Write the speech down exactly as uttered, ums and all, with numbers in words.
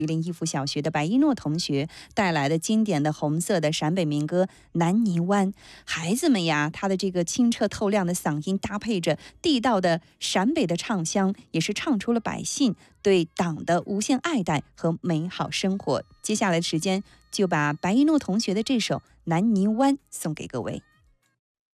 榆林义府小学的白一诺同学带来的经典的红色的陕北民歌《南泥湾》。孩子们呀，他的这个清澈透亮的嗓音搭配着地道的陕北的唱腔，也是唱出了百姓对党的无限爱戴和美好生活。接下来的时间就把白一诺同学的这首《南泥湾》送给各位。